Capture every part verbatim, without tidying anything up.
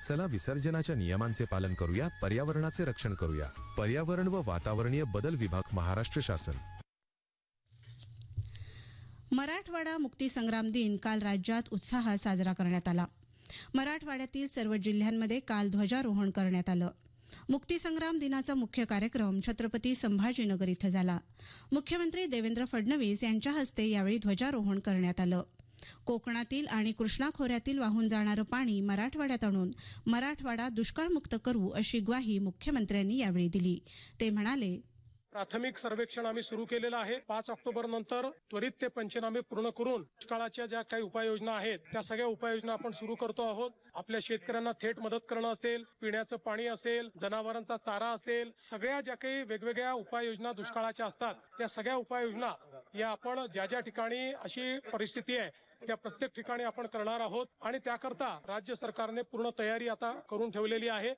चला विसर्जनाच्या नियमांचे पालन करूया, पर्यावरणाचे रक्षण करूया. पर्यावरण व वातावरणीय बदल विभाग, महाराष्ट्र शासन. मराठवाडा मुक्ती संग्राम दिन काल राज्यात उत्साहात साजरा करण्यात आला. मराठवाड्यातील सर्व जिल्ह्यांमध्ये काल ध्वजारोहण करण्यात आलं. मुक्तीसंग्राम दिनाचा मुख्य कार्यक्रम छत्रपती संभाजीनगर इथं झाला. मुख्यमंत्री देवेंद्र फडणवीस यांच्या हस्ते यावेळी ध्वजारोहण करण्यात आलं. कोकणातील आणि कृष्णा खोऱ्यातील वाहून जाणारं पाणी मराठवाड्यात आणून मराठवाडा दुष्काळमुक्त करू अशी ग्वाही मुख्यमंत्र्यांनी यावेळी दिली. ते म्हणाले, प्राथमिक सर्वेक्षण आम्ही सुरू केलेलं आहे. पाच ऑक्टोबर नंतर त्वरित ते पंचनामे पूर्ण करून दुष्काळाच्या ज्या काही उपाययोजना आहेत त्या सगळ्या उपाययोजना आपण सुरू करतो आहोत. आपल्या शेतकऱ्यांना थेट मदत करणं असेल, पिण्याचं पाणी असेल, जनावरांचा चारा असेल, सगळ्या ज्या काही वेगवेगळ्या उपाययोजना दुष्काळाच्या असतात त्या सगळ्या उपाययोजना या आपण ज्या ज्या ठिकाणी अशी परिस्थिती आहे त्या प्रत्येक ठिकाणी आपण करणार आहोत आणि त्याकरता राज्य सरकारने पूर्ण तयारी आता करून ठेवलेली आहे.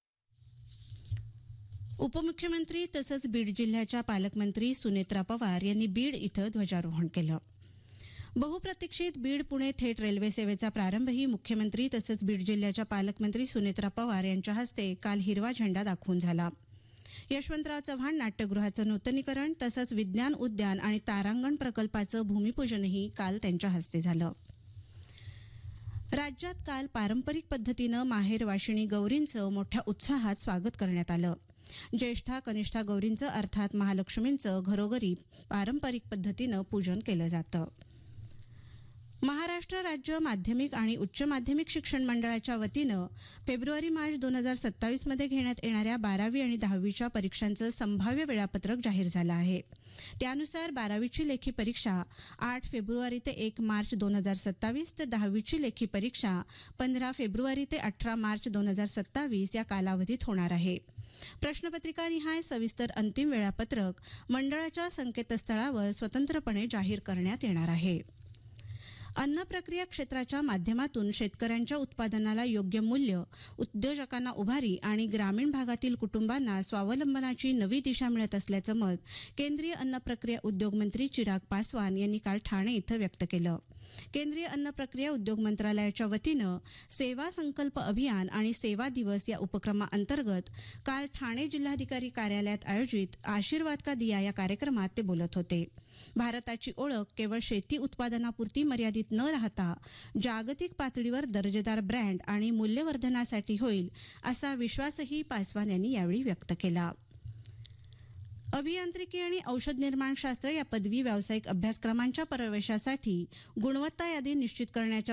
उपमुख्यमंत्री तसंच बीड जिल्ह्याच्या पालकमंत्री सुनेत्रा पवार यांनी बीड इथं ध्वजारोहण केलं. बहुप्रतीक्षित बीड पुणे थेट रेल्वे सेवेचा प्रारंभही मुख्यमंत्री तसंच बीड जिल्ह्याच्या पालकमंत्री सुनेत्रा पवार यांच्या हस्ते काल हिरवा झेंडा दाखवून झाला. यशवंतराव चव्हाण नाट्यगृहाचं नूतनीकरण तसंच विज्ञान उद्यान आणि तारांगण प्रकल्पाचं भूमिपूजनही काल त्यांच्या हस्ते झालं. राज्यात काल पारंपरिक पद्धतीनं माहेर वाशिणी गौरींचं मोठ्या उत्साहात स्वागत करण्यात आलं. ज्येष्ठा कनिष्ठा गौरींचं अर्थात महालक्ष्मींचं घरोघरी पारंपरिक पद्धतीनं पूजन केलं जातं. महाराष्ट्र राज्य माध्यमिक आणि उच्च माध्यमिक शिक्षण मंडळाच्या वतीनं फेब्रुवारी मार्च दोन हजार सत्तावीस मध्ये घेण्यात येणाऱ्या बारावी आणि दहावीच्या परीक्षांचं संभाव्य वेळापत्रक जाहीर झालं आहे. त्यानुसार बारावीची लेखी परीक्षा आठ फेब्रुवारी ते एक मार्च दोन हजार सत्तावीस तर दहावीची लेखी परीक्षा पंधरा फेब्रुवारी ते अठरा मार्च दोन हजार सत्तावीस या कालावधीत होणार आहे. प्रश्नपत्रिका निहाय सविस्तर अंतिम वेळापत्रक मंडळाच्या संकेतस्थळावर स्वतंत्रपणे जाहीर करण्यात येणार आहे. अन्न प्रक्रिया क्षेत्राच्या माध्यमातून शेतकऱ्यांच्या उत्पादनाला योग्य मूल्य, उद्योजकांना उभारी आणि ग्रामीण भागातील कुटुंबांना स्वावलंबनाची नवी दिशा मिळत असल्याचं मत केंद्रीय अन्न प्रक्रिया उद्योग मंत्री चिराग पासवान यांनी काल ठाणे इथं व्यक्त केलं. केंद्रीय अन्न प्रक्रिया उद्योग मंत्रालयाच्या वतीनं सेवा संकल्प अभियान आणि सेवा दिवस या उपक्रमाअंतर्गत काल ठाणे जिल्हाधिकारी कार्यालयात आयोजित आशीर्वाद का दिया या कार्यक्रमात ते बोलत होते. भारताची ओळख केवळ शेती उत्पादनापुरती मर्यादित न राहता जागतिक पातळीवर दर्जेदार ब्रँड आणि मूल्यवर्धनासाठी होईल असा विश्वासही पासवान यांनी यावेळी व्यक्त केला. अभियांत्रिकी आणि औषध निर्माणशास्त्र या पदवी व्यावसायिक अभ्यासक्रमांच्या प्रवेशासाठी गुणवत्ता यादी निश्चित करण्याच्या